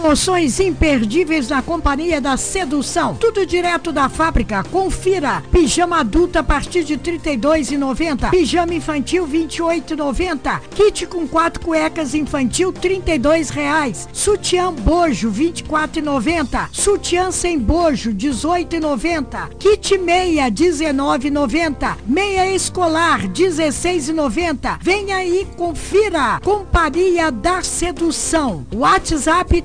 Promoções imperdíveis na Companhia da Sedução. Tudo direto da fábrica. Confira. Pijama adulto a partir de R$ 32,90. Pijama infantil R$ 28,90. Kit com 4 cuecas infantil R$ 32,00. Sutiã bojo R$ 24,90. Sutiã sem bojo R$ 18,90. Kit meia R$ 19,90. Meia escolar R$ 16,90. Venha aí, confira. Companhia da Sedução. WhatsApp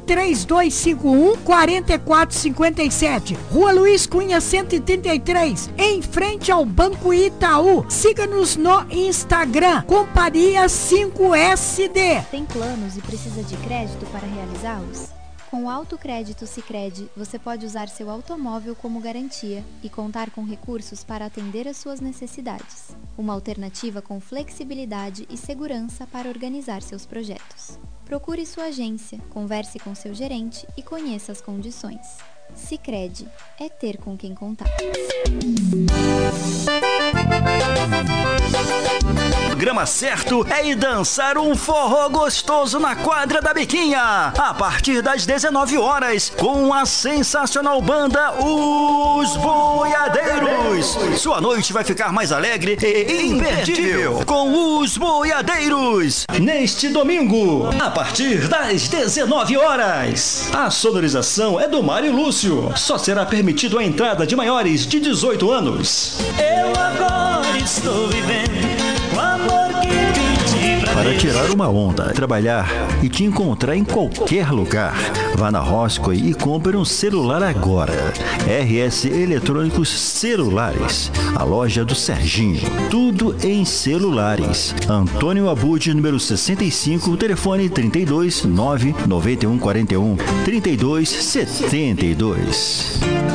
3251-4457. Rua Luiz Cunha 133, em frente ao Banco Itaú. Siga-nos no Instagram, Companhia 5SD. Tem planos e precisa de crédito para realizá-los? Com o Autocrédito Sicredi, você pode usar seu automóvel como garantia e contar com recursos para atender às suas necessidades. Uma alternativa com flexibilidade e segurança para organizar seus projetos. Procure sua agência, converse com seu gerente e conheça as condições. Sicredi é ter com quem contar. O programa certo é ir dançar um forró gostoso na quadra da Biquinha, a partir das 19 horas, com a sensacional banda Os Boiadeiros. Sua noite vai ficar mais alegre e imperdível com Os Boiadeiros. Neste domingo, a partir das 19 horas. A sonorização é do Mário Lúcio. Só será permitido a entrada de maiores de 18 anos. Eu agora estou vivendo o amor que pedi pra Para tirar uma onda, trabalhar e te encontrar em qualquer lugar. Vá na Roscoe e compre um celular agora. RS Eletrônicos Celulares, a loja do Serginho. Tudo em celulares. Antônio Abud, número 65, telefone 32 991 41 32 72.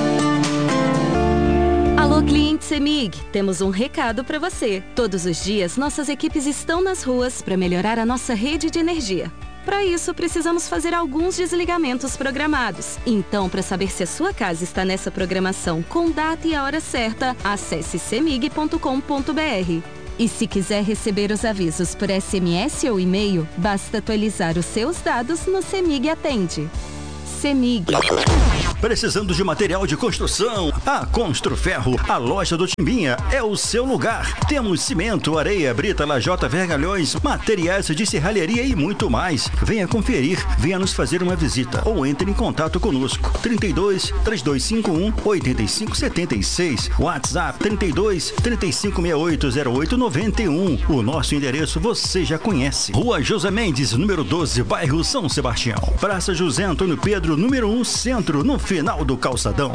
Alô, cliente CEMIG, temos um recado para você. Todos os dias, nossas equipes estão nas ruas para melhorar a nossa rede de energia. Para isso, precisamos fazer alguns desligamentos programados. Então, para saber se a sua casa está nessa programação com data e a hora certa, acesse cemig.com.br. E se quiser receber os avisos por SMS ou e-mail, basta atualizar os seus dados no CEMIG Atende. CEMIG. Precisando de material de construção? A Construferro, a loja do Timbinha, é o seu lugar. Temos cimento, areia, brita, lajota, vergalhões, materiais de serralheria e muito mais. Venha conferir, venha nos fazer uma visita ou entre em contato conosco. 32 3251 8576, WhatsApp 32 3568 0891. O nosso endereço você já conhece. Rua José Mendes, número 12, bairro São Sebastião. Praça José Antônio Pedro, número 1, centro, no final do calçadão.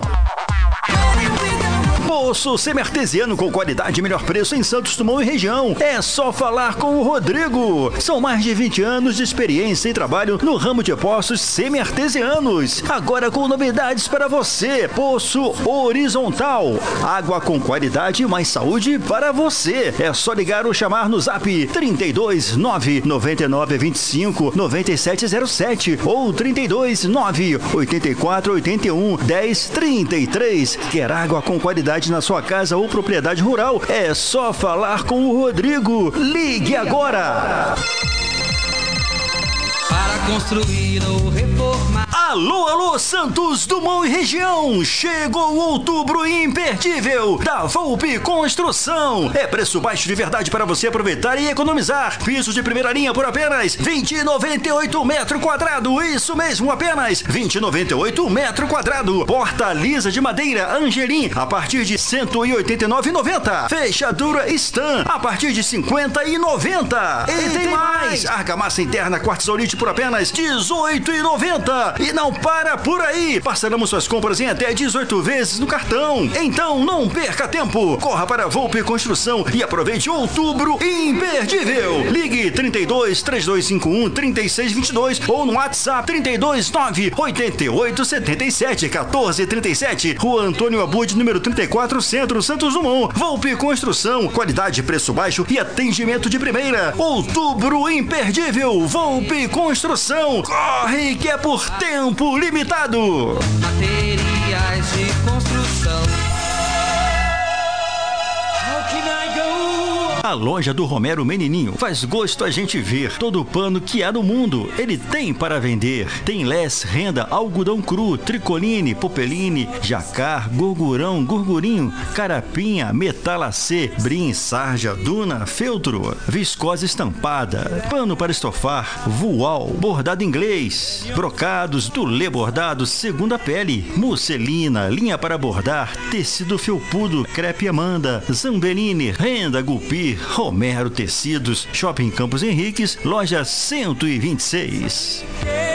Poço semi-artesiano com qualidade e melhor preço em Santos Dumont e região. É só falar com o Rodrigo. São mais de 20 anos de experiência e trabalho no ramo de poços semi-artesianos. Agora com novidades para você. Poço horizontal. Água com qualidade e mais saúde para você. É só ligar ou chamar no zap 32 999 25 9707 ou 32 9 84 81 10 33. Quer água com qualidade na sua casa ou propriedade rural? É só falar com o Rodrigo. Ligue agora! para construir ou reformar. Alô, alô, Santos Dumont e região! Chegou o outubro imperdível da Volpe Construção. É preço baixo de verdade para você aproveitar e economizar. Pisos de primeira linha por apenas R$ 20,98 metro quadrado. Isso mesmo, apenas R$ 20,98 metro quadrado. Porta lisa de madeira Angelim a partir de R$ 189,90. Fechadura Stan a partir de R$ 50,90. E tem mais! Argamassa interna quartzolite por apenas R$ 18,90. E não para por aí! Parcelamos suas compras em até 18 vezes no cartão. Então não perca tempo. Corra para a Volpe Construção e aproveite outubro imperdível. Ligue 32 3251 3622 ou no WhatsApp 329 88 77 14 37. Rua Antônio Abud, número 34, Centro, Santos Dumont. Volpe Construção, qualidade, preço baixo e atendimento de primeira. Outubro imperdível. Volpe Construção. Corre que é por tempo limitado. Materiais de construção. How can I go? a loja do Romero Menininho. Faz gosto a gente ver. Todo o pano que há no mundo, ele tem para vender. Tem lés, renda, algodão cru, tricoline, popeline, jacar, gorgurão, gorgurinho, carapinha, metalacê, brim, sarja, duna, feltro, viscose estampada, pano para estofar, voal, bordado inglês, brocados, dulê bordado, segunda pele, musselina, linha para bordar, tecido felpudo, crepe Amanda, Zambeline, renda Gupi, Romero Tecidos, Shopping Campos Henriques, loja 126.